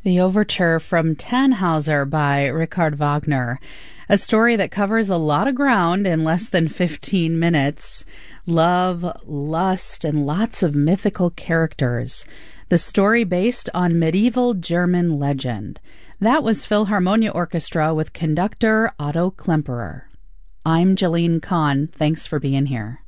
The Overture from Tannhauser by Richard Wagner. A story that covers a lot of ground in less than 15 minutes. Love, lust, and lots of mythical characters. The story based on medieval German legend. That was Philharmonia Orchestra with conductor Otto Klemperer. I'm Jalene Kahn. Thanks for being here.